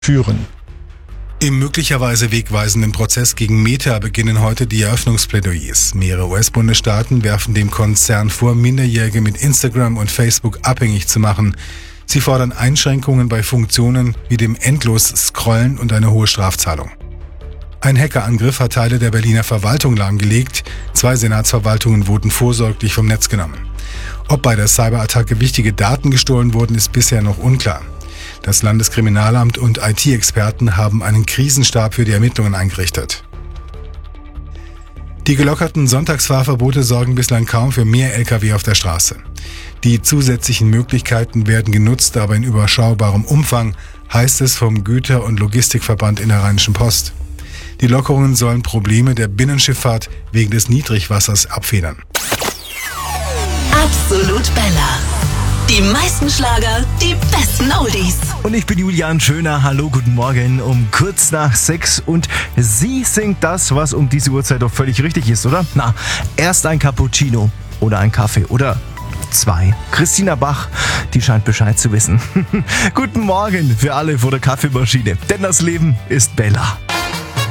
führen. Im möglicherweise wegweisenden Prozess gegen Meta beginnen heute die Eröffnungsplädoyers. Mehrere US-Bundesstaaten werfen dem Konzern vor, Minderjährige mit Instagram und Facebook abhängig zu machen. Sie fordern Einschränkungen bei Funktionen wie dem Endlos-Scrollen und eine hohe Strafzahlung. Ein Hackerangriff hat Teile der Berliner Verwaltung lahmgelegt. 2 Senatsverwaltungen wurden vorsorglich vom Netz genommen. Ob bei der Cyberattacke wichtige Daten gestohlen wurden, ist bisher noch unklar. Das Landeskriminalamt und IT-Experten haben einen Krisenstab für die Ermittlungen eingerichtet. Die gelockerten Sonntagsfahrverbote sorgen bislang kaum für mehr Lkw auf der Straße. Die zusätzlichen Möglichkeiten werden genutzt, aber in überschaubarem Umfang, heißt es vom Güter- und Logistikverband in der Rheinischen Post. Die Lockerungen sollen Probleme der Binnenschifffahrt wegen des Niedrigwassers abfedern. Absolut Bella. Die meisten Schlager, die besten Oldies. Und ich bin Julian Schöner. Hallo, guten Morgen um kurz nach 6. Und sie singt das, was um diese Uhrzeit doch völlig richtig ist, oder? Na, erst ein Cappuccino oder ein Kaffee oder 2. Christina Bach, die scheint Bescheid zu wissen. Guten Morgen für alle vor der Kaffeemaschine, denn das Leben ist Bella.